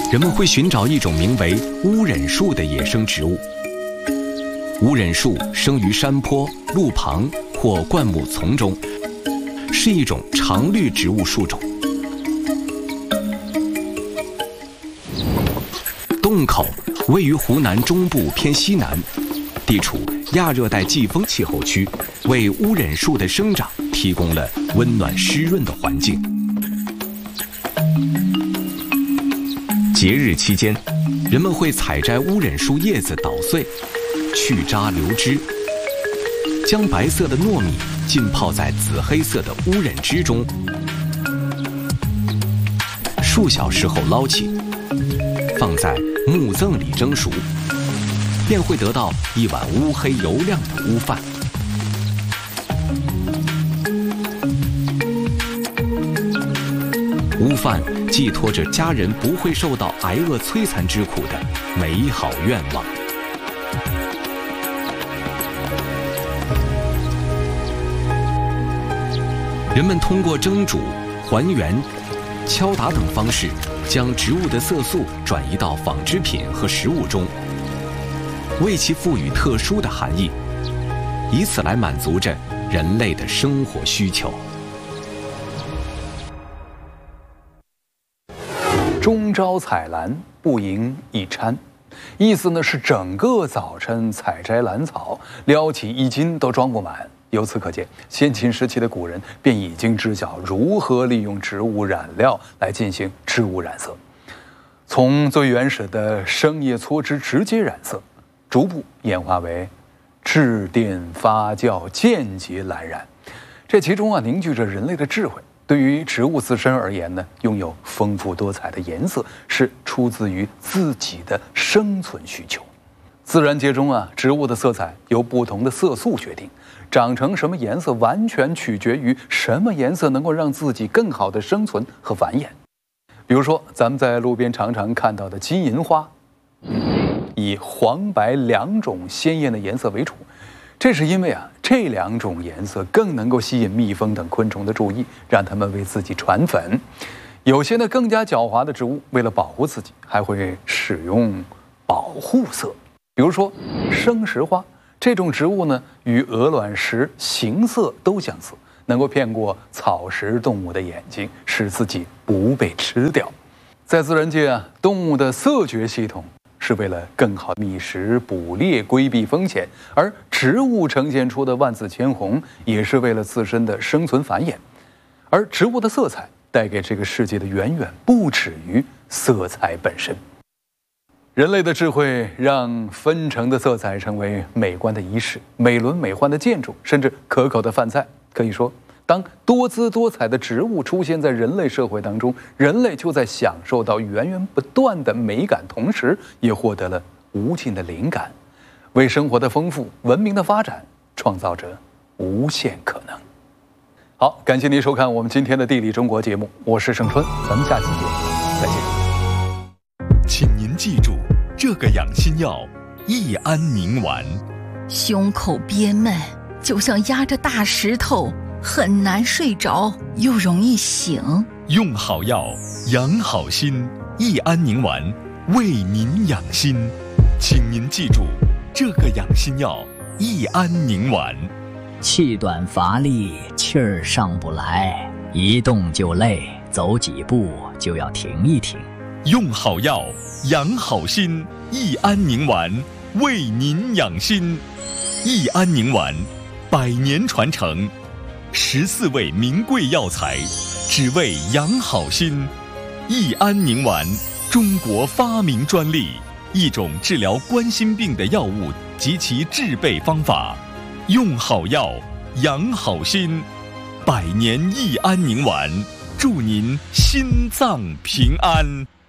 人们会寻找一种名为乌忍树的野生植物。乌忍树生于山坡、路旁或灌木丛中，是一种常绿植物树种。洞口位于湖南中部偏西南，地处亚热带季风气候区，为乌忍树的生长提供了温暖湿润的环境。节日期间，人们会采摘乌忍树叶子捣碎，去渣留汁，将白色的糯米浸泡在紫黑色的乌忍汁中，数小时后捞起，放在木甑里蒸熟，便会得到一碗乌黑油亮的乌饭。乌饭寄托着家人不会受到挨饿摧残之苦的美好愿望。人们通过蒸煮、还原、敲打等方式，将植物的色素转移到纺织品和食物中，为其赋予特殊的含义，以此来满足着人类的生活需求。 中朝采兰，不盈一餐，意思呢是整个早晨采摘兰草，撩起1斤都装不满。由此可见，先秦时期的古人便已经知晓如何利用植物染料来进行植物染色，从最原始的生叶搓汁直接染色，逐步演化为制电发酵间接蓝染。这其中凝聚着人类的智慧。对于植物自身而言呢，拥有丰富多彩的颜色是出自于自己的生存需求。自然界中植物的色彩由不同的色素决定，长成什么颜色完全取决于什么颜色能够让自己更好的生存和繁衍。比如说，咱们在路边常常看到的金银花，以黄白2种鲜艳的颜色为主。这是因为这2种颜色更能够吸引蜜蜂等昆虫的注意，让它们为自己传粉。有些更加狡猾的植物，为了保护自己，还会使用保护色。比如说生石花这种植物呢，与鹅卵石形色都相似，能够骗过草食动物的眼睛，使自己不被吃掉。在自然界动物的色觉系统是为了更好觅食捕猎，规避风险，而植物呈现出的万紫千红也是为了自身的生存繁衍。而植物的色彩带给这个世界的远远不止于色彩本身。人类的智慧让纷呈的色彩成为美观的仪式，美轮美奂的建筑，甚至可口的饭菜。可以说，当多姿多彩的植物出现在人类社会当中，人类就在享受到源源不断的美感，同时也获得了无尽的灵感，为生活的丰富、文明的发展创造着无限可能。好，感谢您收看我们今天的地理中国节目，我是盛春，咱们下期节目再见。 请您记住，这个养心药益安宁丸。 胸口憋闷，就像压着大石头，很难睡着，又容易醒。 用好药，养好心，益安宁丸为您养心。请您记住，这个养心药益安宁丸。 气短乏力，气儿上不来，一动就累，走几步就要停一停。 用好药，养好心，益安宁丸为您养心。益安宁丸100年传承，14味名贵药材，只为养好心。益安宁丸，中国发明专利，一种治疗冠心病的药物及其制备方法。用好药，养好心，100年益安宁丸，祝您心脏平安。